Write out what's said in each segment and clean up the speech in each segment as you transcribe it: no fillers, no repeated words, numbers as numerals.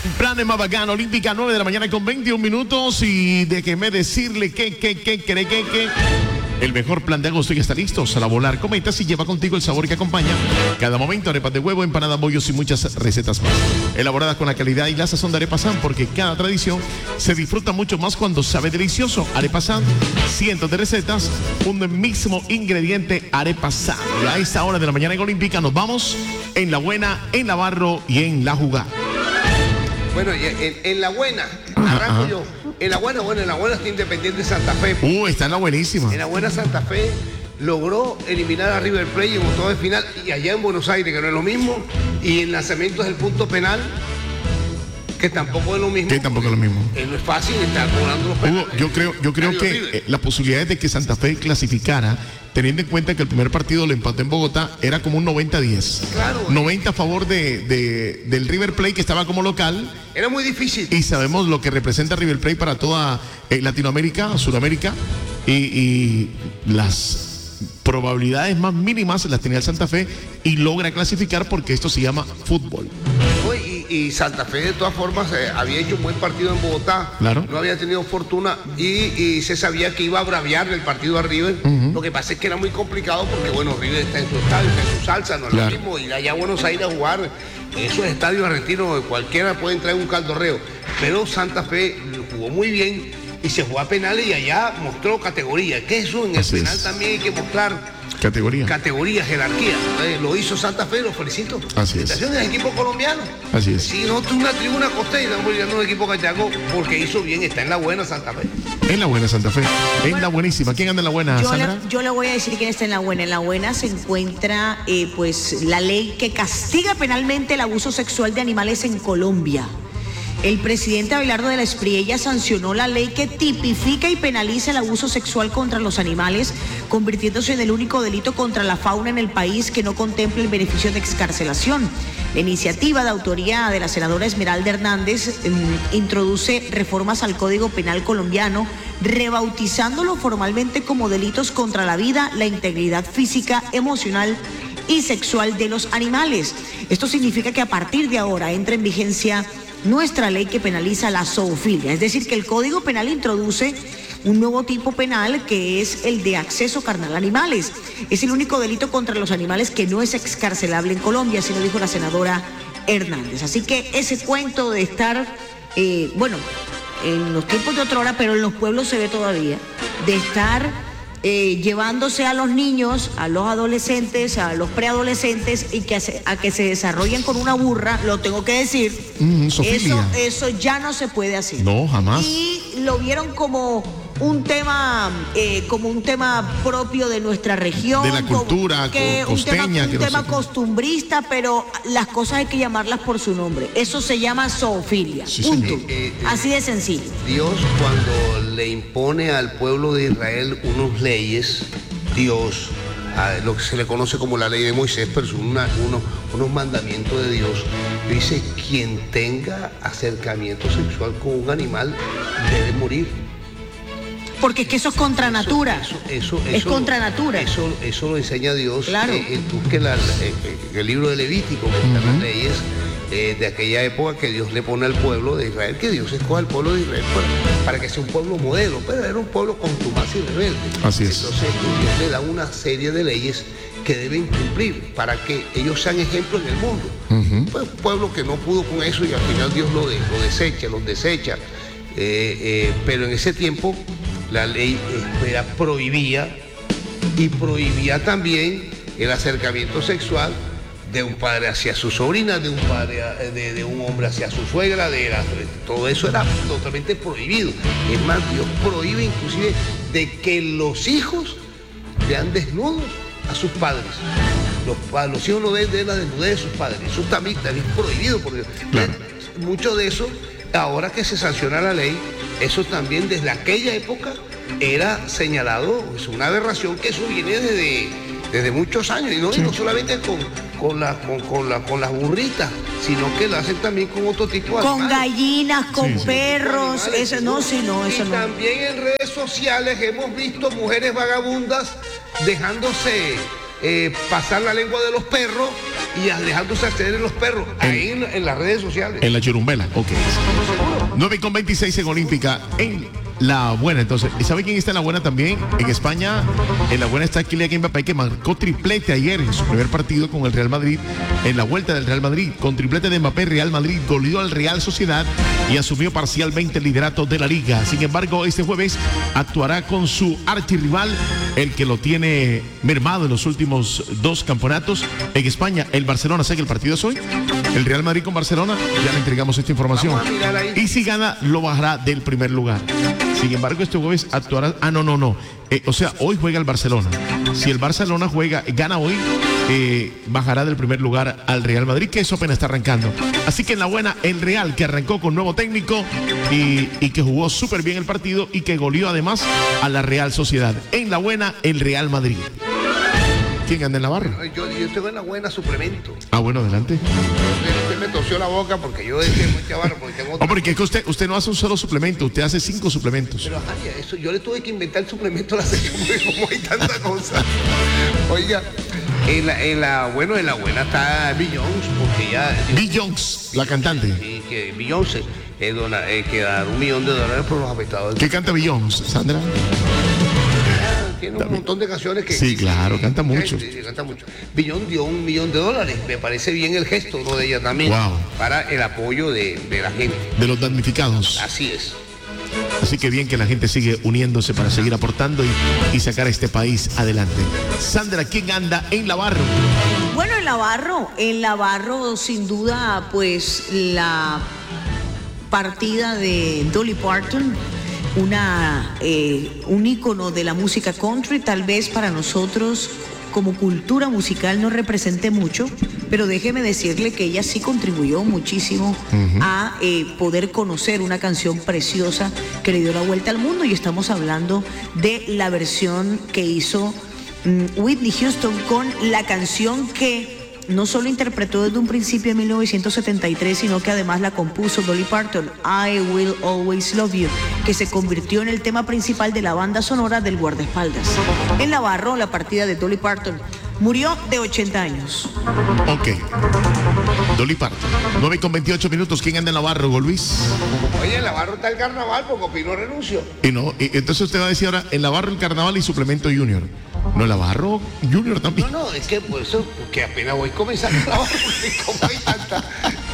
Plan de Mabagán, Olímpica, 9 de la mañana con 21 minutos. Y déjeme decirle que el mejor plan de agosto ya está listo. Sal a volar, cometa y lleva contigo el sabor que acompaña cada momento. Arepas de huevo, empanadas, bollos y muchas recetas más. Elaboradas con la calidad y la sazón de Arepa San, porque cada tradición se disfruta mucho más cuando sabe delicioso. Arepa San, cientos de recetas, un mismo ingrediente, Arepa San. Y a esta hora de la mañana en Olímpica nos vamos en la buena, en la barro y en la jugada. Bueno, en la buena, arranco yo. En la buena está Independiente Santa Fe. Está en la buenísima. En la buena Santa Fe logró eliminar a River Plate en octavos de final, y allá en Buenos Aires, que no es lo mismo, y en lanzamientos del punto penal, que tampoco es lo mismo. No es fácil estar cobrando los penales. Yo creo que las posibilidades de que Santa Fe clasificara, teniendo en cuenta que el primer partido lo empató en Bogotá, era como un 90-10. Claro. 90 a favor del River Plate, que estaba como local. Era muy difícil. Y sabemos lo que representa River Plate para toda Latinoamérica, Sudamérica, y las probabilidades más mínimas las tenía el Santa Fe, y logra clasificar porque esto se llama fútbol. Y Santa Fe de todas formas había hecho un buen partido en Bogotá, claro. No había tenido fortuna y se sabía que iba a braviar el partido a River. Lo que pasa es que era muy complicado porque bueno, River está en su estadio, está en su salsa, no es lo mismo ir allá a Buenos Aires a jugar esos estadios argentinos, cualquiera puede entrar en un caldorreo, pero Santa Fe jugó muy bien y se jugó a penales y allá mostró categoría, que eso en el penal también hay que mostrar categoría, jerarquía. Lo hizo Santa Fe, lo felicito. Así es. Felicitaciones al equipo colombiano. Así es. Si no, una tribuna costera, estamos mirando un equipo cachaco porque hizo bien, está en la buena Santa Fe. En la buena Santa Fe, en la buenísima. ¿Quién anda en la buena, Sandra? Yo le voy a decir quién está en la buena. En la buena se encuentra pues la ley que castiga penalmente el abuso sexual de animales en Colombia. El presidente Abelardo de la Espriella sancionó la ley que tipifica y penaliza el abuso sexual contra los animales, convirtiéndose en el único delito contra la fauna en el país que no contempla el beneficio de excarcelación. La iniciativa de autoría de la senadora Esmeralda Hernández introduce reformas al Código Penal colombiano, rebautizándolo formalmente como delitos contra la vida, la integridad física, emocional y sexual de los animales. Esto significa que a partir de ahora entra en vigencia nuestra ley que penaliza la zoofilia, es decir, que el Código Penal introduce un nuevo tipo penal que es el de acceso carnal a animales. Es el único delito contra los animales que no es excarcelable en Colombia, así lo dijo la senadora Hernández. Así que ese cuento de estar, en los tiempos de otrora, pero en los pueblos se ve todavía, de estar llevándose a los niños, a los adolescentes, a los preadolescentes y a que se desarrollen con una burra, lo tengo que decir, eso ya no se puede hacer. No, jamás. Y lo vieron como un tema propio de nuestra región, de la cultura costeña, un tema costumbrista, pero las cosas hay que llamarlas por su nombre. Eso se llama zoofilia. Sí, punto. Así de sencillo. Dios, cuando le impone al pueblo de Israel unas leyes, Dios, lo que se le conoce como la ley de Moisés, pero son unos mandamientos de Dios, dice: quien tenga acercamiento sexual con un animal debe morir. Porque es que eso es contra natura. Es contra natura. Eso lo enseña Dios. Claro. Busque el libro de Levítico, que están las leyes de aquella época que Dios le pone al pueblo de Israel, que Dios escoge al pueblo de Israel para que sea un pueblo modelo, pero era un pueblo contumaz y rebelde. Así es. Entonces Dios le da una serie de leyes que deben cumplir para que ellos sean ejemplos en el mundo. Pues un pueblo que no pudo con eso y al final Dios los desecha. Pero en ese tiempo la ley prohibía también el acercamiento sexual de un padre hacia su sobrina, de un padre de un hombre hacia su suegra, todo eso era totalmente prohibido. Es más, Dios prohíbe inclusive de que los hijos vean desnudos a sus padres. Los hijos no ven la desnudez de sus padres. Eso también es prohibido por Dios. Claro. Mucho de eso, ahora que se sanciona la ley, eso también desde aquella época era señalado, es una aberración, que eso viene desde muchos años, y no solamente con las burritas, sino que lo hacen también con otro tipo de con gallinas, con perros, animales, eso no. También en redes sociales hemos visto mujeres vagabundas dejándose pasar la lengua de los perros y Alejandro Sastre en Los Perros, ahí en las redes sociales. En la Churumbela, ok. 9:26 en Olímpica, en La Buena. Entonces, ¿y sabe quién está en La Buena también? En España, en La Buena está Kylian Mbappé, que marcó triplete ayer en su primer partido con el Real Madrid, en la vuelta del Real Madrid. Con triplete de Mbappé, Real Madrid goleó al Real Sociedad y asumió parcialmente el liderato de la Liga. Sin embargo, este jueves actuará con su archirrival, el que lo tiene mermado en los últimos 2 campeonatos en España, el Barcelona. ¿Sé que el partido es hoy? El Real Madrid con Barcelona, ya le entregamos esta información. Y si gana, lo bajará del primer lugar. Sin embargo, este jueves actuará... no. O sea, hoy juega el Barcelona. Si el Barcelona gana hoy, bajará del primer lugar al Real Madrid, que eso apenas está arrancando. Así que en La Buena, el Real, que arrancó con nuevo técnico y que jugó súper bien el partido y que goleó además a la Real Sociedad. En La Buena, el Real Madrid. ¿Quién anda en la barra? Yo tengo en La Buena suplemento. Ah, bueno, adelante. Usted me torció la boca porque yo decía mucha barra, porque tengo otra. Porque es que usted no hace un solo suplemento, usted hace 5 suplementos. Pero eso, yo le tuve que inventar el suplemento a la sección porque como hay tanta cosa. Oiga, en la Buena está Beyoncé, porque ya... Beyoncé, la cantante. Sí, que Beyoncé que da $1 millón por los afectados. ¿Qué canta Beyoncé, Sandra? Tiene un montón de canciones que... Sí, claro, canta mucho. Sí, canta mucho. Beyoncé dio $1 millón. Me parece bien el gesto, ¿no? De ella también. Wow. Para el apoyo de la gente. De los damnificados. Así es. Así que bien que la gente sigue uniéndose para seguir aportando y sacar a este país adelante. Sandra, ¿quién anda en Navarro? Bueno, en Navarro sin duda, pues la partida de Dolly Parton, un ícono de la música country. Tal vez para nosotros como cultura musical no represente mucho, pero déjeme decirle que ella sí contribuyó muchísimo a poder conocer una canción preciosa que le dio la vuelta al mundo, y estamos hablando de la versión que hizo Whitney Houston con la canción que no solo interpretó desde un principio en 1973, sino que además la compuso Dolly Parton, I Will Always Love You, que se convirtió en el tema principal de la banda sonora del guardaespaldas. En Navarro, la partida de Dolly Parton, murió de 80 años. Ok. Dolly Parton. 9:28. ¿Quién anda en Navarro, Luis? Oye, en Navarro está el carnaval porque Opino renunció. Y entonces usted va a decir ahora, en Navarro el carnaval y suplemento junior. No, Navarro Junior también. No, es que por eso, porque apenas voy comenzando a Navarro, porque como hay tanta...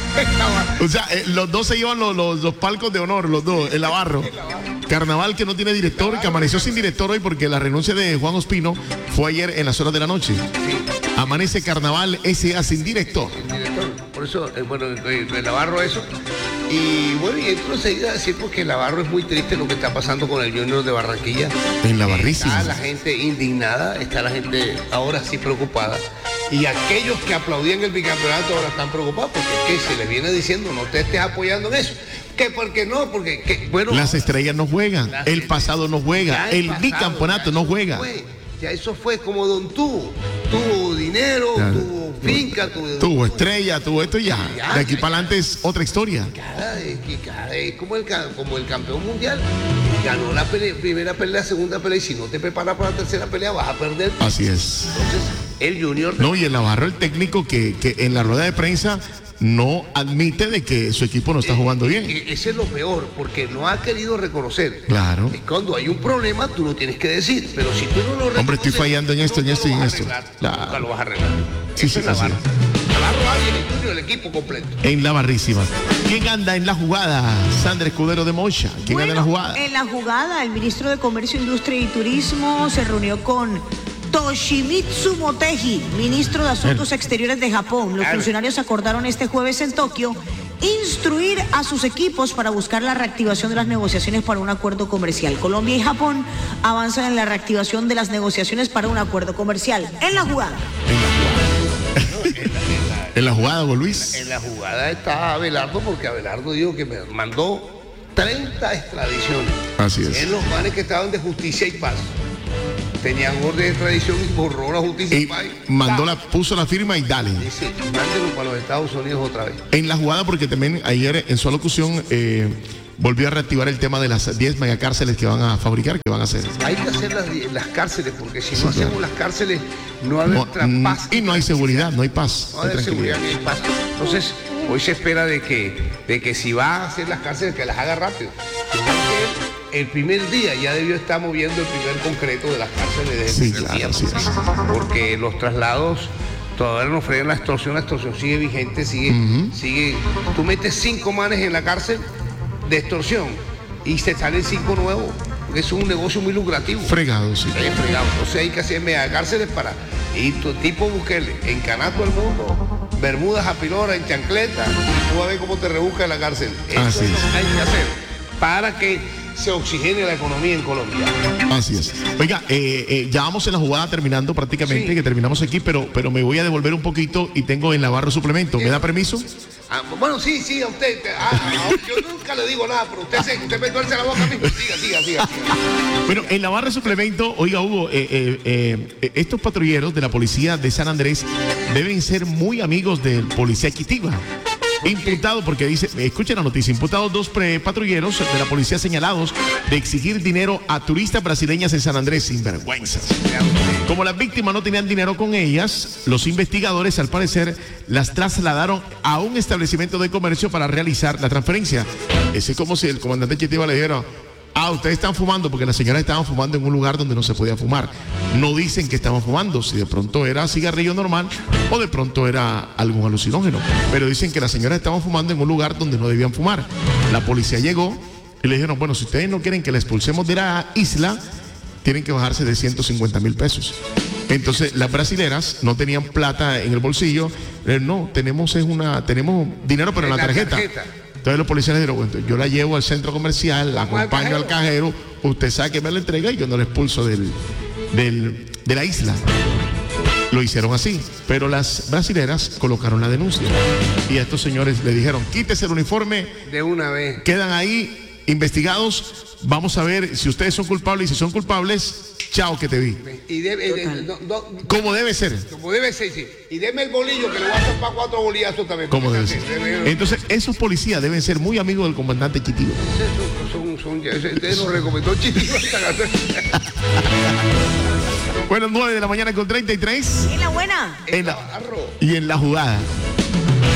O sea, los dos se llevan los palcos de honor, los dos, el Navarro. Carnaval que no tiene director, que amaneció sin director hoy porque la renuncia de Juan Ospino fue ayer en las horas de la noche. Sí. Amanece Carnaval S.A. sin director. Sin director. Por eso, el Navarro eso. Y bueno, y entro enseguida a decir porque el Navarro es muy triste lo que está pasando con el Junior de Barranquilla. En la barrísima. Está la gente indignada, está la gente ahora sí preocupada. Y aquellos que aplaudían el bicampeonato ahora están preocupados porque ¿qué? Se les viene diciendo, no te estés apoyando en eso. ¿Qué? ¿Por qué no? Porque, bueno... Las estrellas no juegan, el pasado no juega, el bicampeonato no juega. Ya eso fue como Don Tuvo dinero, tuvo finca, tuvo estrella, tuvo esto ya. De aquí para adelante es otra historia. Es como el campeón mundial. Ganó la primera pelea, segunda pelea, y si no te preparas para la tercera pelea vas a perder. Así es. Entonces, el Junior... No, y el Navarro, el técnico que en la rueda de prensa no admite de que su equipo no está jugando bien. Ese es lo peor, porque no ha querido reconocer. Claro. Y cuando hay un problema, tú lo tienes que decir. Pero si tú no lo reconoces... Hombre, estoy fallando en esto, en esto y en esto. Nunca lo vas a arreglar. Sí, sí, Navarro. Navarro, el Junior, el equipo completo. En la barrísima. ¿Quién anda en la jugada? Sandra Escudero de Mocha. ¿Quién anda en la jugada? En la jugada, el ministro de Comercio, Industria y Turismo se reunió con Toshimitsu Motegi, ministro de Asuntos Exteriores de Japón. Los funcionarios acordaron este jueves en Tokio instruir a sus equipos para buscar la reactivación de las negociaciones para un acuerdo comercial. Colombia y Japón avanzan en la reactivación de las negociaciones para un acuerdo comercial. En la jugada. En la jugada, Luis. En la jugada está Abelardo, porque Abelardo dijo que me mandó 30 extradiciones. Así es. En los manes que estaban de Justicia y Paz. Tenían orden de extradición y borró la Justicia y Paz. Puso la firma y dale. Dice, mándenlo para los Estados Unidos otra vez. En la jugada, porque también ayer en su alocución volvió a reactivar el tema de las 10 megacárceles que van a fabricar, que van a hacer. Hay que hacer las cárceles, porque si no hacemos las cárceles, no hay paz. Y no hay seguridad, no hay paz. No hay seguridad ni hay paz. Entonces, hoy se espera de que si va a hacer las cárceles, que las haga rápido. El primer día ya debió estar moviendo el primer concreto de las cárceles desde el primer día. Sí. Porque los traslados todavía no frenan la extorsión sigue vigente, sigue. Tú metes 5 manes en la cárcel de extorsión y se salen 5 nuevos. Porque es un negocio muy lucrativo. Fregado, sí. Fregado. Entonces hay que hacer megacárceles para ir tipo Bukele, encanar todo el mundo, bermudas a pilora, en chancleta, y tú vas a ver cómo te rebusca en la cárcel. Eso hay que hacer para que se oxigene la economía en Colombia. Así es. Oiga, ya vamos en la jugada terminando prácticamente, que terminamos aquí, pero me voy a devolver un poquito y tengo en la barra suplemento. ¿Me da permiso? Bueno, sí, a usted. Yo nunca le digo nada, pero usted me tuerce la boca a mí. Siga. Bueno, en la barra suplemento, oiga, Hugo, estos patrulleros de la policía de San Andrés deben ser muy amigos del policía Quitigua. Imputado, porque dice, escuchen la noticia, imputados 2 patrulleros de la policía señalados de exigir dinero a turistas brasileñas en San Andrés, sin vergüenzas. Como las víctimas no tenían dinero con ellas, los investigadores al parecer las trasladaron a un establecimiento de comercio para realizar la transferencia. Es como si el comandante Chitiva le dijera: ustedes están fumando, porque las señoras estaban fumando en un lugar donde no se podía fumar. No dicen que estaban fumando, si de pronto era cigarrillo normal o de pronto era algún alucinógeno. Pero dicen que las señoras estaban fumando en un lugar donde no debían fumar. La policía llegó y le dijeron: bueno, si ustedes no quieren que la expulsemos de la isla, tienen que bajarse de 150,000 pesos. Entonces las brasileras no tenían plata en el bolsillo. No, tenemos dinero pero en la tarjeta. Entonces los policías le dijeron: bueno, yo la llevo al centro comercial, la acompaño al cajero, usted sabe que me la entrega y yo no la expulso de la isla. Lo hicieron así, pero las brasileras colocaron la denuncia. Y a estos señores le dijeron: quítese el uniforme. De una vez. Quedan ahí investigados. Vamos a ver si ustedes son culpables, y si son culpables, chao que te vi. Como debe ser. Como debe ser, sí. Y deme el bolillo que le voy a tapar 4 bolillazos también. Como debe ser. Entonces, esos policías deben ser muy amigos del comandante Chitiba. Ustedes nos recomendó Chitiba. Bueno, 9 de la mañana con 33. ¿Y la buena? Y en la jugada.